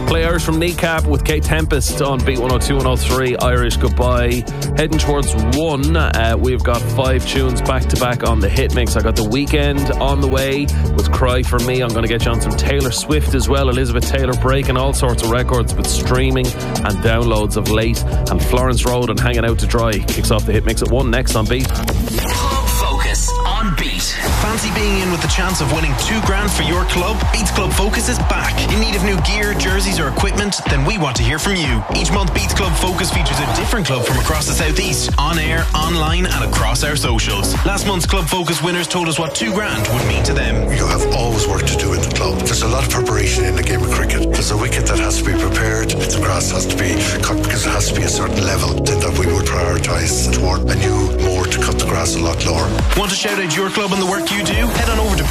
Play Irish from Kneecap with Kate Tempest on Beat 102 103. Irish Goodbye. Heading towards 1. We've got 5 tunes back to back on the hit mix. I got The Weeknd on the way with Cry For Me. I'm going to get you on some Taylor Swift as well. Elizabeth Taylor breaking all sorts of records with streaming and downloads of late. And Florence Road and Hanging Out to Dry kicks off the hit mix at 1 next on Beat. Club Focus on Beat. Fancy being in with the chance of winning $2,000 for your club? Beats Club Focus is back. In need of new gear, jerseys or equipment? Then we want to hear from you. Each month Beats Club Focus features a different club from across the southeast, on air, online and across our socials. Last month's Club Focus winners told us what $2,000 would mean to them. You have always work to do in the club. There's a lot of preparation in the game of cricket. There's a wicket that has to be prepared. The grass has to be cut because it has to be a certain level. Then that we would prioritise toward a new moor to cut the grass a lot lower. Want to shout out your club and the work you do? Head on over to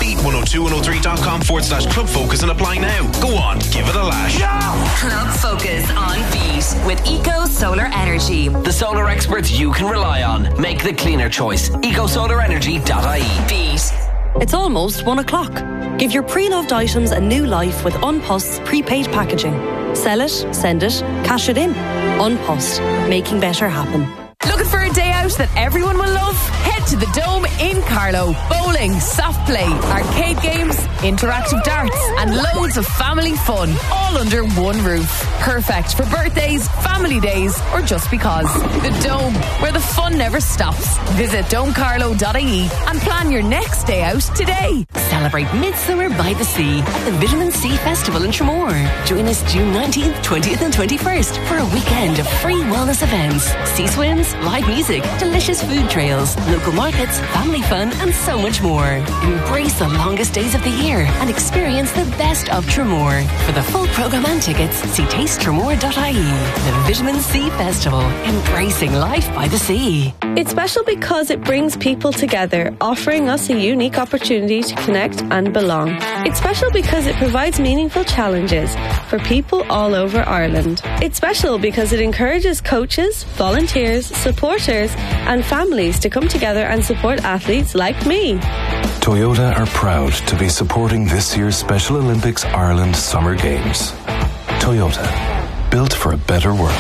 beat102103.com/Club Focus and apply now. Go on, give it a lash. Club Focus on Beat with Eco Solar Energy. The solar experts you can rely on. Make the cleaner choice. EcoSolarEnergy.ie. Beat. It's almost 1 o'clock. Give your pre-loved items a new life with Unpost's prepaid packaging. Sell it, send it, cash it in. Unpost, making better happen. Looking for a day out that everyone will love? Head to the Dome in Carlow. Bowling, soft play, arcade games, interactive darts and loads of family fun, all under one roof. Perfect for birthdays, family days or just because. The Dome, where the fun never stops. Visit domecarlow.ie and plan your next day out today. Celebrate Midsummer by the Sea at the Vitamin C Festival in Tramore. Join us June 19th, 20th and 21st for a weekend of free wellness events, sea swims, live music, delicious food trails, local markets, family fun and so much more. Embrace the longest days of the year and experience the best of Tramore. For the full programme and tickets, see tastetramore.ie. The Vitamin C Festival, embracing life by the sea. It's special because it brings people together, offering us a unique opportunity to connect and belong. It's special because it provides meaningful challenges for people all over Ireland. It's special because it encourages coaches, volunteers, supporters and families to come together and support athletes like me. Toyota are proud to be supporting this year's Special Olympics Ireland Summer Games. Toyota, built for a better world.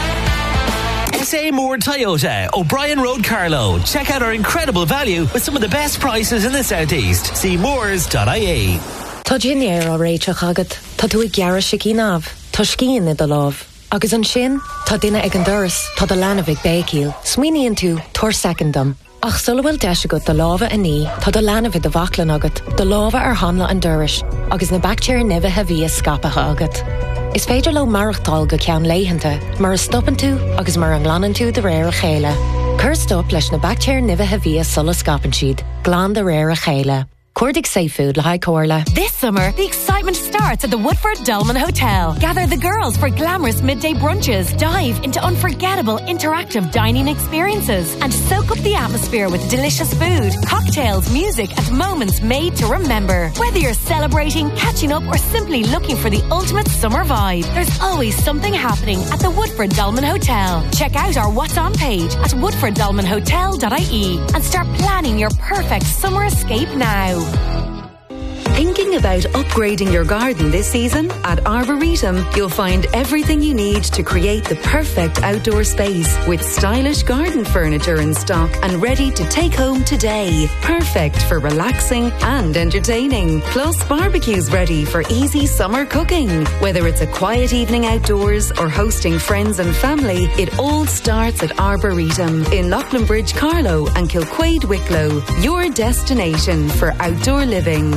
SA Moore Toyota, O'Brien Road, Carlow. Check out our incredible value with some of the best prices in the southeast. See moors.ie. Tá Ginnéar á réiteach agat, tá tú ag gearra sicí náv, tá scían i do láv. Agus an sin, tá duine ag an doras, tá do lánamh ag bécíl, smuoiníonn tú, tuair secondam. Ach sulabhfuil deis agat do láva a ní, tá do lánamh i do bhaclan agat, do láva ar hanla an doras, agus na bactéir nibithe bhí a scapatha agat. Is féidir le marachtáil go ceann léitheanta, mar a stoppan tú agus mar an ghlanan tú de réir a chéile. Cur stop leis na bactéir nibithe bhí a sulla scapan siad, glán de réir a chéile. Cordic Seafood, Lahai Corla. This summer, the excitement starts at the Woodford Dolman Hotel. Gather the girls for glamorous midday brunches, dive into unforgettable interactive dining experiences, and soak up the atmosphere with delicious food, cocktails, music, and moments made to remember. Whether you're celebrating, catching up, or simply looking for the ultimate summer vibe, there's always something happening at the Woodford Dolman Hotel. Check out our What's On page at woodforddolmanhotel.ie and start planning your perfect summer escape now. Thinking about upgrading your garden this season? At Arboretum, you'll find everything you need to create the perfect outdoor space with stylish garden furniture in stock and ready to take home today. Perfect for relaxing and entertaining. Plus, barbecues ready for easy summer cooking. Whether it's a quiet evening outdoors or hosting friends and family, it all starts at Arboretum in Loughlinbridge, Carlow and Kilquade, Wicklow. Your destination for outdoor living.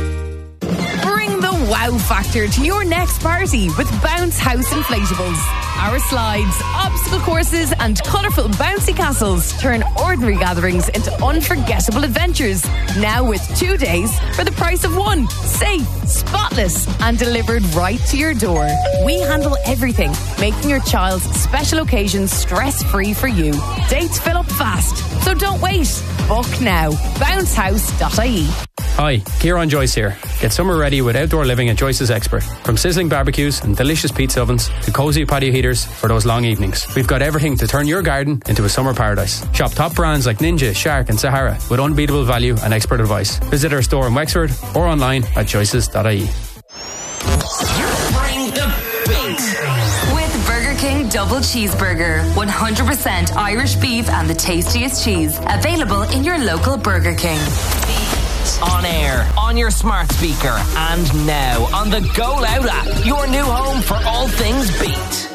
Wow factor to your next party with Bounce House Inflatables. Our slides, obstacle courses and colourful bouncy castles turn ordinary gatherings into unforgettable adventures. Now with 2 days for the price of one. Safe, spotless and delivered right to your door. We handle everything, making your child's special occasions stress-free for you. Dates fill up fast, so don't wait. Book now. Bouncehouse.ie. Hi, Kieran Joyce here. Get summer ready with outdoor living at Joyce's Expert. From sizzling barbecues and delicious pizza ovens to cosy patio heaters for those long evenings. We've got everything to turn your garden into a summer paradise. Shop top brands like Ninja, Shark and Sahara with unbeatable value and expert advice. Visit our store in Wexford or online at joyces.ie. Bring the beat. With Burger King Double Cheeseburger. 100% Irish beef and the tastiest cheese. Available in your local Burger King. On air, on your smart speaker, and now on the Go Loud app. Your new home for all things Beat.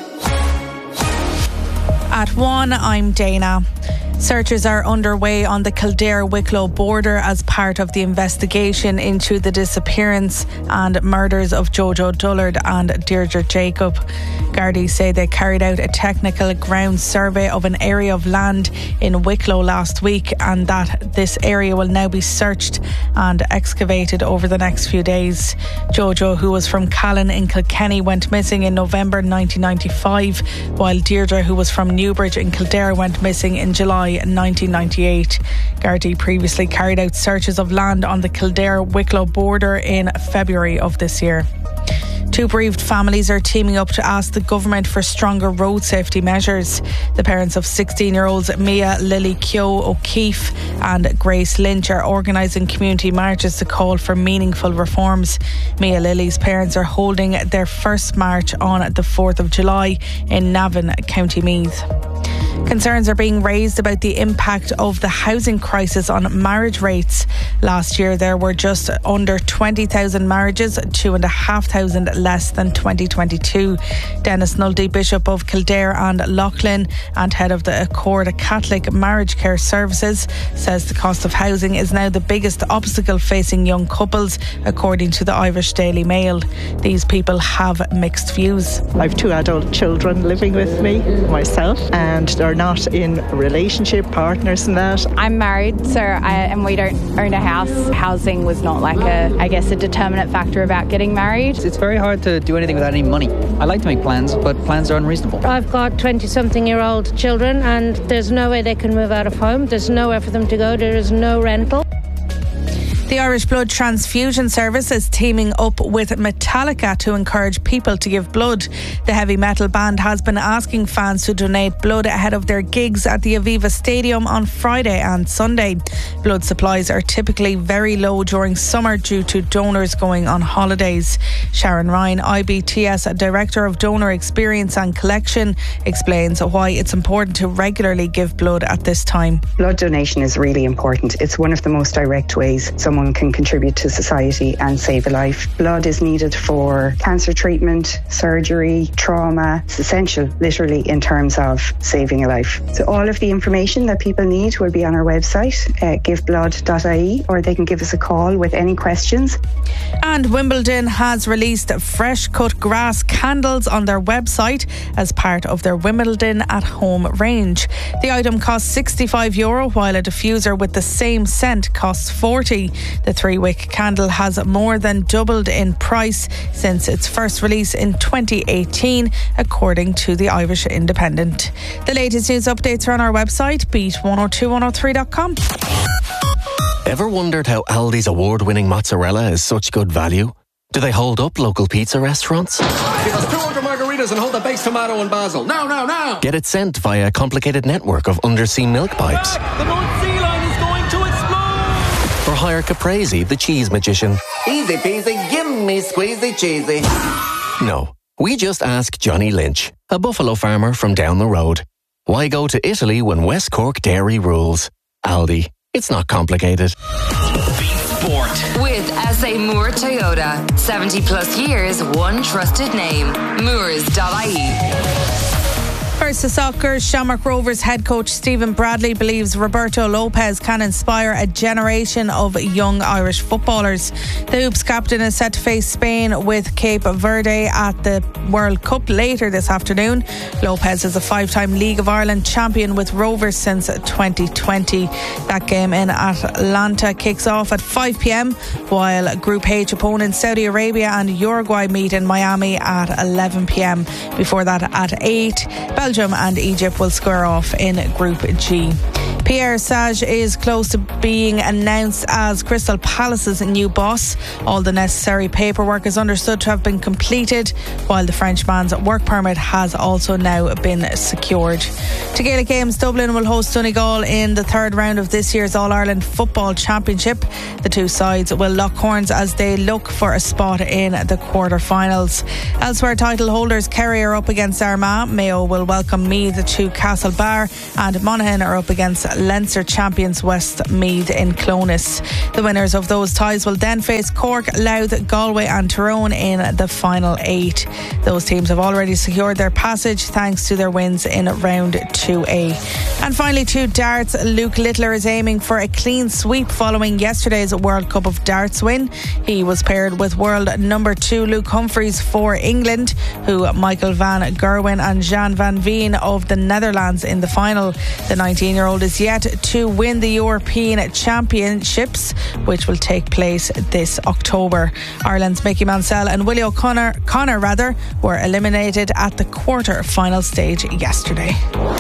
At 1, I'm Dana. Searches are underway on the Kildare-Wicklow border as part of the investigation into the disappearance and murders of Jojo Dullard and Deirdre Jacob. Gardaí say they carried out a technical ground survey of an area of land in Wicklow last week, and that this area will now be searched and excavated over the next few days. Jojo, who was from Callan in Kilkenny, went missing in November 1995, while Deirdre, who was from Newbridge in Kildare, went missing in July 1998. Gardaí previously carried out searches of land on the Kildare-Wicklow border in February of this year. 2 bereaved families are teaming up to ask the government for stronger road safety measures. The parents of 16-year-olds Mia Lily Keogh O'Keefe and Grace Lynch are organising community marches to call for meaningful reforms. Mia Lily's parents are holding their first march on the 4th of July in Navan, County Meath. Concerns are being raised about the impact of the housing crisis on marriage rates. Last year there were just under 20,000 marriages, 2,500 less than 2022. Dennis Nulty, Bishop of Kildare and Loughlin and head of the Accord Catholic Marriage Care Services, says the cost of housing is now the biggest obstacle facing young couples, according to the Irish Daily Mail. These people have mixed views. I have 2 adult children living with me, myself, and they're not in a relationship, partners and that. I'm married, sir, and we don't own a house. Housing was not like a determinant factor about getting married. It's very hard to do anything without any money. I like to make plans, but plans are unreasonable. I've got 20-something-year-old children and there's no way they can move out of home. There's nowhere for them to go. There is no rental. The Irish Blood Transfusion Service is teaming up with Metallica to encourage people to give blood. The heavy metal band has been asking fans to donate blood ahead of their gigs at the Aviva Stadium on Friday and Sunday. Blood supplies are typically very low during summer due to donors going on holidays. Sharon Ryan, IBTS Director of Donor Experience and Collection, explains why it's important to regularly give blood at this time. Blood donation is really important. It's one of the most direct ways someone can contribute to society and save a life. Blood is needed for cancer treatment, surgery, trauma. It's essential, literally, in terms of saving a life. So all of the information that people need will be on our website, giveblood.ie, or they can give us a call with any questions. And Wimbledon has released fresh cut grass candles on their website as part of their Wimbledon at Home range. The item costs €65, while a diffuser with the same scent costs €40. The 3-wick candle has more than doubled in price since its first release in 2018, according to the Irish Independent. The latest news updates are on our website, beat102103.com. Ever wondered how Aldi's award-winning mozzarella is such good value? Do they hold up local pizza restaurants? Give us 200 margaritas and hold the baked tomato and basil. Now! Get it sent via a complicated network of undersea milk pipes? The North Sea Line is going to explode! Or hire Caprese, the cheese magician? Easy peasy, give me squeezy cheesy. No, we just ask Johnny Lynch, a buffalo farmer from down the road. Why go to Italy when West Cork dairy rules? Aldi, it's not complicated. Sport. With SA Moore Toyota. 70 plus years, one trusted name. Moores.ie. First to soccer, Shamrock Rovers head coach Stephen Bradley believes Roberto Lopez can inspire a generation of young Irish footballers. The Hoops captain is set to face Spain with Cape Verde at the World Cup later this afternoon. Lopez is a 5-time League of Ireland champion with Rovers since 2020. That game in Atlanta kicks off at 5 p.m, while Group H opponents Saudi Arabia and Uruguay meet in Miami at 11 p.m. Before that, at 8, Belgium and Egypt will square off in Group G. Pierre Sage is close to being announced as Crystal Palace's new boss. All the necessary paperwork is understood to have been completed, while the Frenchman's work permit has also now been secured. To Gaelic Games, Dublin will host Donegal in the third round of this year's All-Ireland Football Championship. The two sides will lock horns as they look for a spot in the quarter-finals. Elsewhere, title holders Kerry are up against Armagh, Mayo will welcome Meath to Castlebar, and Monaghan are up against Leinster champions Westmeath in Clones. The winners of those ties will then face Cork, Louth, Galway and Tyrone in the final 8. Those teams have already secured their passage thanks to their wins in round 2A. And finally, to darts, Luke Littler is aiming for a clean sweep following yesterday's World Cup of Darts win. He was paired with world number 2 Luke Humphries for England, who Michael van Gerwen and Jan van Veen of the Netherlands in the final. The 19-year-old is yet to win the European Championships, which will take place this October. Ireland's Mickey Mansell and Willie O'Connor were eliminated at the quarter-final stage yesterday.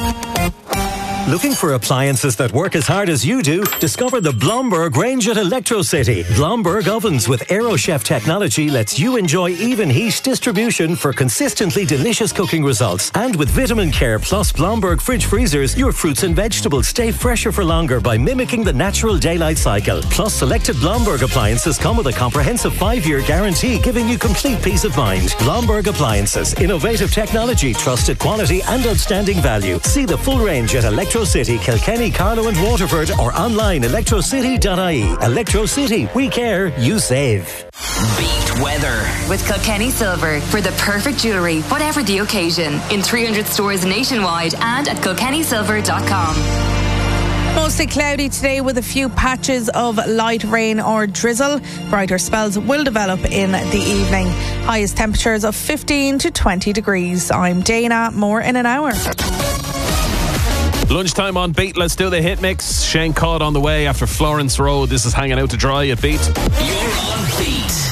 Looking for appliances that work as hard as you do? Discover the Blomberg range at ElectroCity. Blomberg ovens with AeroChef technology lets you enjoy even heat distribution for consistently delicious cooking results. And with Vitamin Care plus Blomberg fridge freezers, your fruits and vegetables stay fresher for longer by mimicking the natural daylight cycle. Plus, selected Blomberg appliances come with a comprehensive 5-year guarantee, giving you complete peace of mind. Blomberg appliances, innovative technology, trusted quality and outstanding value. See the full range at ElectroCity, Kilkenny, Carlow and Waterford, or online electrocity.ie. ElectroCity, we care, you save. Beat weather with Kilkenny Silver for the perfect jewellery, whatever the occasion, in 300 stores nationwide and at kilkennysilver.com. Mostly cloudy today with a few patches of light rain or drizzle. Brighter spells will develop in the evening. Highest temperatures of 15 to 20 degrees. I'm Dana, more in an hour. Lunchtime on Beat. Let's do the hit mix. Shane Codd on the way after Florence Road. This is Hanging Out to Dry at Beat. You're on Beat.